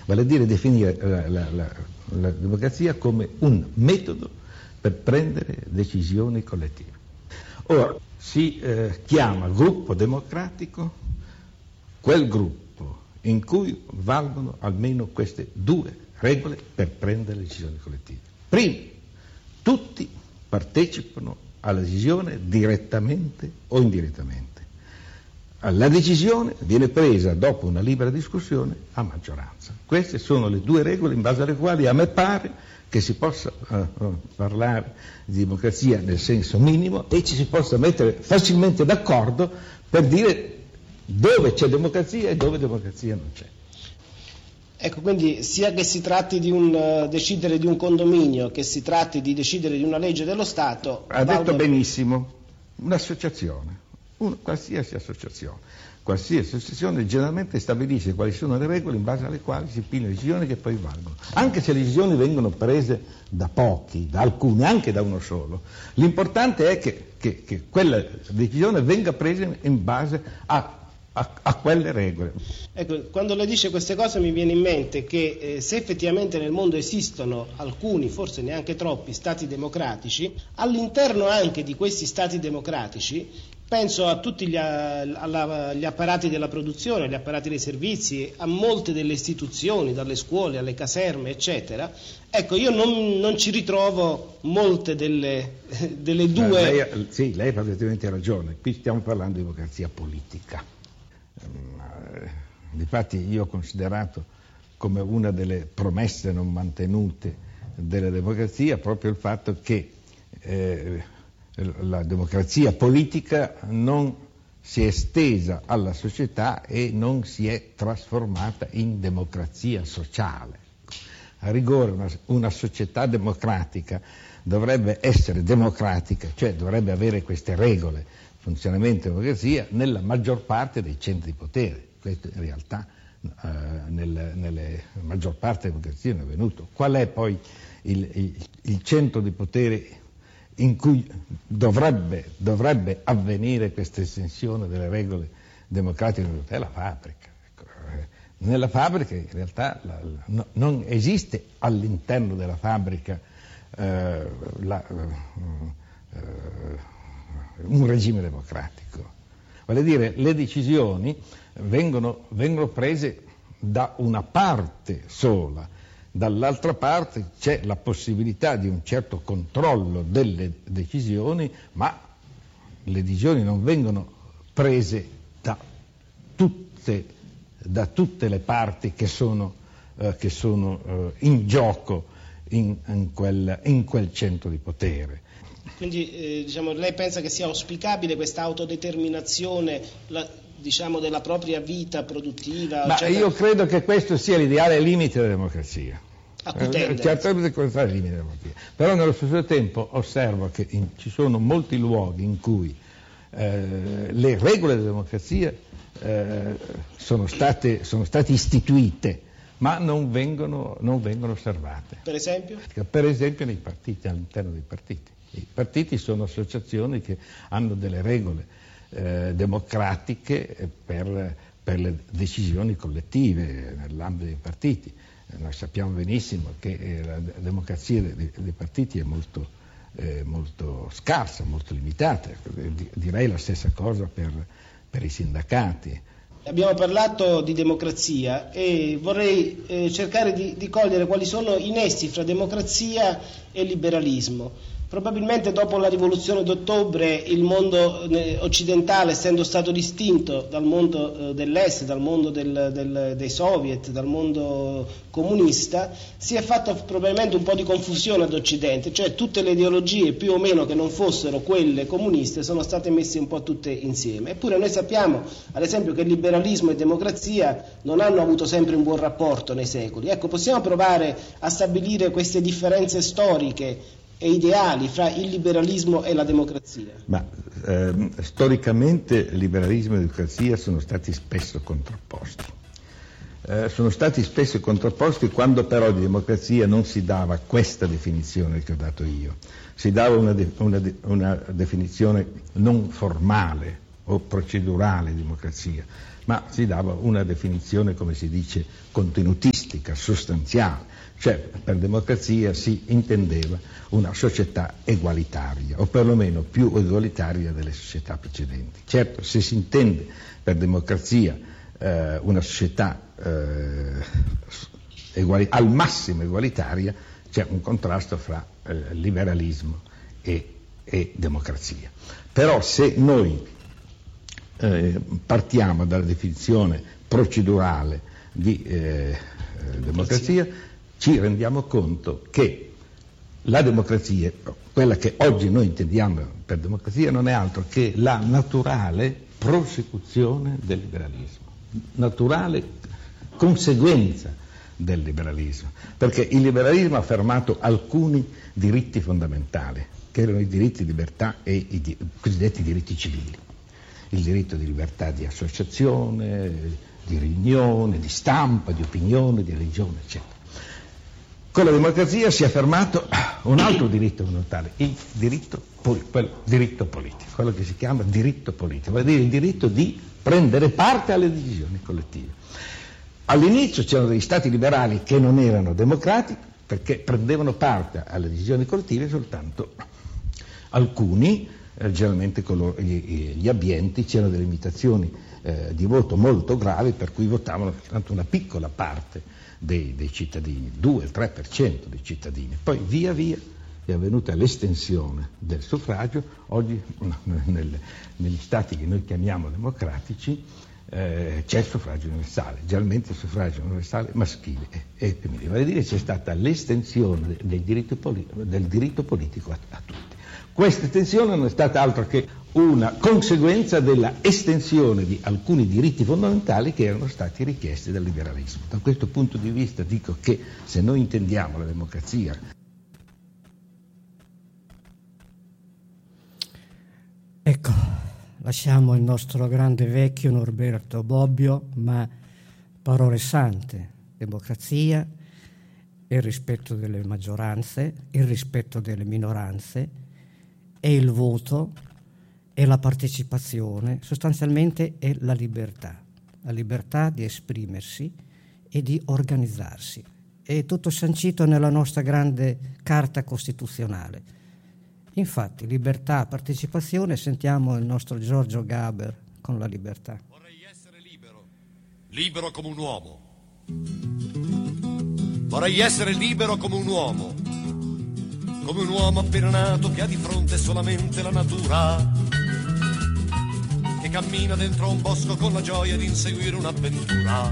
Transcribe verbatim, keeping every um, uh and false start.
vale a dire definire la, la, la, la democrazia come un metodo per prendere decisioni collettive. Ora, si eh, chiama gruppo democratico quel gruppo in cui valgono almeno queste due regole per prendere decisioni collettive. Primo, tutti partecipano alla decisione direttamente o indirettamente. La decisione viene presa dopo una libera discussione a maggioranza. Queste sono le due regole in base alle quali a me pare che si possa uh, uh, parlare di democrazia nel senso minimo e ci si possa mettere facilmente d'accordo per dire dove c'è democrazia e dove democrazia non c'è. Ecco, quindi sia che si tratti di un uh, decidere di un condominio, che si tratti di decidere di una legge dello Stato. Ha detto benissimo, un'associazione, una qualsiasi associazione. Qualsiasi associazione generalmente stabilisce quali sono le regole in base alle quali si pigliano decisioni che poi valgono. Anche se le decisioni vengono prese da pochi, da alcuni, anche da uno solo, l'importante è che, che, che quella decisione venga presa in base a A, a quelle regole. Ecco, quando lei dice queste cose mi viene in mente che eh, se effettivamente nel mondo esistono alcuni, forse neanche troppi, stati democratici, all'interno anche di questi stati democratici, penso a tutti gli, alla, gli apparati della produzione, agli apparati dei servizi, a molte delle istituzioni, dalle scuole alle caserme, eccetera. Ecco, io non, non ci ritrovo molte delle, delle due... Lei, sì, lei ha perfettamente ragione, qui stiamo parlando di democrazia politica. Difatti io ho considerato come una delle promesse non mantenute della democrazia proprio il fatto che eh, la democrazia politica non si è estesa alla società e non si è trasformata in democrazia sociale. A rigore una, una società democratica dovrebbe essere democratica, cioè dovrebbe avere queste regole, funzionamento della democrazia, nella maggior parte dei centri di potere. Questo in realtà eh, nel, nelle maggior parte delle democrazie non è avvenuto. Qual è poi il, il, il centro di potere in cui dovrebbe, dovrebbe avvenire questa estensione delle regole democratiche? È la fabbrica. Ecco, eh, nella fabbrica in realtà la, la, no, non esiste all'interno della fabbrica eh, la, eh, eh, un regime democratico. Vale dire, le decisioni vengono, vengono prese da una parte sola, dall'altra parte c'è la possibilità di un certo controllo delle decisioni, ma le decisioni non vengono prese da tutte, da tutte le parti che sono, eh, che sono eh, in gioco in, in, quel, in quel centro di potere. Quindi eh, diciamo, lei pensa che sia auspicabile questa autodeterminazione la, diciamo, della propria vita produttiva? Ma cioè, io credo che questo sia l'ideale limite della democrazia. A cui tende? Certamente questo è il limite della democrazia. Però nello stesso tempo osservo che in, ci sono molti luoghi in cui eh, le regole della democrazia eh, sono state, sono state istituite, ma non vengono, non vengono osservate. Per esempio? Per esempio nei partiti, all'interno dei partiti. I partiti sono associazioni che hanno delle regole eh, democratiche per, per le decisioni collettive nell'ambito dei partiti. Eh, noi sappiamo benissimo che eh, la democrazia dei, dei partiti è molto, eh, molto scarsa, molto limitata. Direi la stessa cosa per, per i sindacati. Abbiamo parlato di democrazia e vorrei eh, cercare di, di cogliere quali sono i nessi fra democrazia e liberalismo. Probabilmente dopo la rivoluzione d'ottobre il mondo occidentale, essendo stato distinto dal mondo dell'est, dal mondo del, del, dei soviet, dal mondo comunista, si è fatto probabilmente un po' di confusione ad Occidente, cioè tutte le ideologie più o meno che non fossero quelle comuniste sono state messe un po' tutte insieme. Eppure noi sappiamo ad esempio che liberalismo e democrazia non hanno avuto sempre un buon rapporto nei secoli. Ecco, possiamo provare a stabilire queste differenze storiche e ideali fra il liberalismo e la democrazia? Ma ehm, storicamente liberalismo e democrazia sono stati spesso contrapposti. Eh, sono stati spesso contrapposti quando però di democrazia non si dava questa definizione che ho dato io, si dava una, de- una, de- una definizione non formale o procedurale democrazia, ma si dava una definizione, come si dice, contenutistica, sostanziale, cioè per democrazia si intendeva una società egualitaria, o perlomeno più egualitaria delle società precedenti. Certo, se si intende per democrazia eh, una società eh, eguali- al massimo egualitaria, c'è un contrasto fra eh, liberalismo e, e democrazia. Però se noi eh, partiamo dalla definizione procedurale di eh, democrazia, ci rendiamo conto che la democrazia, quella che oggi noi intendiamo per democrazia, non è altro che la naturale prosecuzione del liberalismo, naturale conseguenza del liberalismo, perché il liberalismo ha affermato alcuni diritti fondamentali, che erano i diritti di libertà e i di, cosiddetti diritti civili, il diritto di libertà di associazione, di riunione, di stampa, di opinione, di religione, eccetera. Con la democrazia si è affermato un altro diritto fondamentale, il diritto, quello, diritto politico, quello che si chiama diritto politico, vuol dire il diritto di prendere parte alle decisioni collettive. All'inizio c'erano degli stati liberali che non erano democratici perché prendevano parte alle decisioni collettive soltanto alcuni, eh, generalmente coloro, gli, gli abbienti, c'erano delle limitazioni eh, di voto molto gravi per cui votavano soltanto una piccola parte dei, dei cittadini, due tre per cento dei cittadini. Poi via via è avvenuta l'estensione del suffragio, oggi nel, negli stati che noi chiamiamo democratici eh, c'è il suffragio universale, generalmente il suffragio universale maschile e, e femminile, vale a dire c'è stata l'estensione del diritto, poli- del diritto politico a, a tutti. Questa estensione non è stata altro che una conseguenza della estensione di alcuni diritti fondamentali che erano stati richiesti dal liberalismo. Da questo punto di vista dico che se noi intendiamo la democrazia. Ecco, lasciamo il nostro grande vecchio Norberto Bobbio, ma parole sante: democrazia, il rispetto delle maggioranze, il rispetto delle minoranze, e il voto e la partecipazione, sostanzialmente è la libertà, la libertà di esprimersi e di organizzarsi. È tutto sancito nella nostra grande Carta Costituzionale. Infatti, libertà, partecipazione, sentiamo il nostro Giorgio Gaber con la libertà. Vorrei essere libero, libero come un uomo. Vorrei essere libero come un uomo, come un uomo appena nato che ha di fronte solamente la natura, che cammina dentro un bosco con la gioia di inseguire un'avventura.